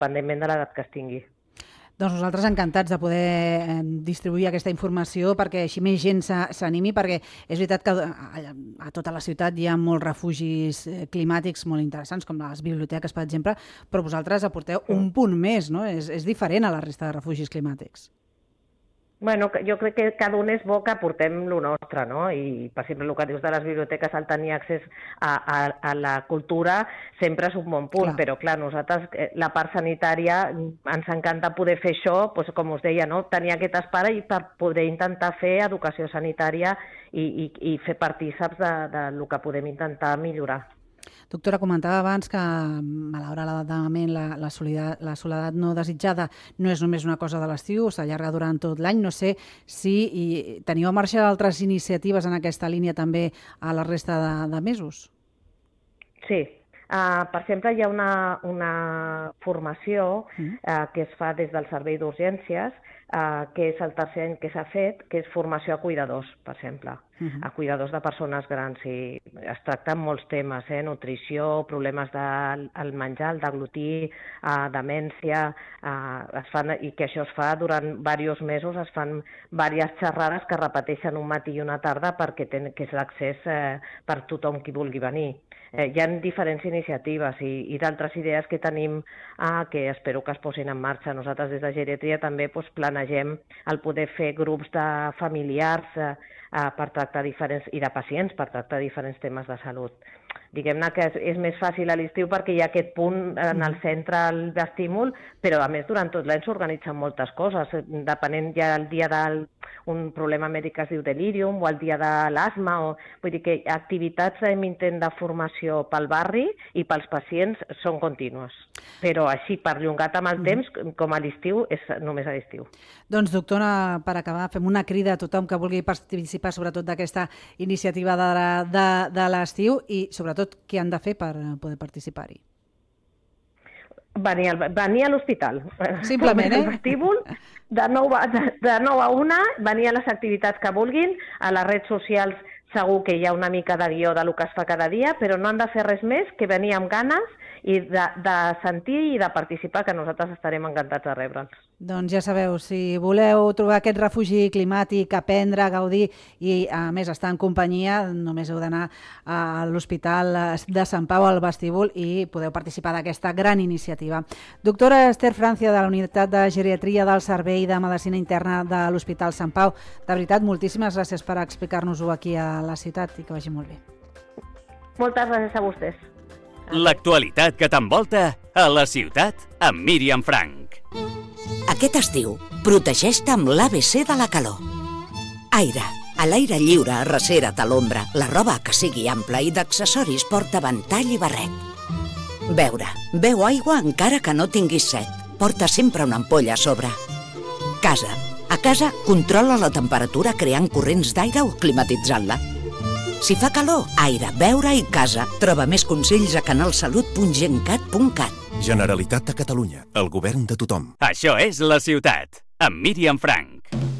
independentment de l'edat que es tingui. Doncs nosaltres encantats de poder distribuir aquesta informació perquè així més gent s'animi, perquè és veritat que a tota la ciutat hi ha molts refugis climàtics molt interessants, com les biblioteques, per exemple, però vosaltres aporteu un punt més, no? És diferent a la resta de refugis climàtics. Bueno, jo crec que cada un és bo que aportem lo nostre, no? I, per exemple, el que dius de les biblioteques, al tenir accés a la cultura, sempre és un bon punt, però clar, nosaltres, la part sanitària, ens encanta poder fer això, doncs, com us deia, no? Tenir aquest espai per poder intentar fer educació sanitària i fer partíceps del que podem intentar millorar. Doctora, comentava abans que, malauradament, la soledat no desitjada no és només una cosa de l'estiu, s'allarga durant tot l'any. No sé si teniu en marxa altres iniciatives en aquesta línia també a la resta de mesos. Sí. Per exemple, hi ha una formació que es fa des del Servei d'Urgències, que és el tercer any que s'ha fet, que és formació a cuidadors, per exemple, a cuidadors de persones grans. I es tracten molts temes, nutrició, problemes del menjar, el deglutí, demència, i que això es fa durant diversos mesos, es fan diverses xerrades que repeteixen un matí i una tarda perquè és l'accés per tothom qui vulgui venir. Hi ha diferents iniciatives i d'altres idees que tenim que espero que es posin en marxa. Nosaltres des de geriatria també planegem el poder fer grups de familiars per tractar i de pacients per tractar diferents temes de salut. Diguem-ne que és més fàcil a l'estiu perquè hi ha aquest punt en el centre d'estímul, però a més durant tot l'any s'organitzen moltes coses, depenent ja el dia d'un problema mèdic que es diu delirium o el dia de l'asma, vull dir que activitats d'intent de formació pel barri i pels pacients són contínues, però així perllongat amb el temps, com a l'estiu, és només a l'estiu. Doncs, doctora, per acabar, fem una crida a tothom que vulgui participar sobretot d'aquesta iniciativa de l'estiu i sobretot què han de fer per poder participar-hi. Venir a l'hospital. Simplement, al vestíbul, de 9 a 1, venir a les activitats que vulguin, a les redes socials segur que hi ha una mica de guió del que es fa cada dia, però no han de fer res més que venir amb ganes i de sentir i de participar, que nosaltres estarem encantats de rebre'ls. Doncs ja sabeu, si voleu trobar aquest refugi climàtic, aprendre, gaudir i, a més, estar en companyia, només heu d'anar a l'Hospital de Sant Pau, al vestíbul, i podeu participar d'aquesta gran iniciativa. Doctora Esther Francia, de la Unitat de Geriatria del Servei de Medicina Interna de l'Hospital Sant Pau, de veritat, moltíssimes gràcies per explicar-nos-ho aquí a la ciutat i que vagi molt bé. Moltes gràcies a vostès. L'actualitat que t'envolta a la ciutat amb Míriam Frank. Aquest estiu, protegeix-te amb l'ABC de la calor. Aire. A l'aire lliure, arrecera't a l'ombra. La roba que sigui ampla i d'accessoris porta ventall i barret. Beure. Beu aigua encara que no tinguis set. Porta sempre una ampolla a sobre. Casa. A casa, controla la temperatura creant corrents d'aire o climatitzant-la. Si fa calor, aire, beure i casa. Troba més consells a canalsalut.gencat.cat. Generalitat de Catalunya, el govern de tothom. Això és La Ciutat, amb Míriam Frank.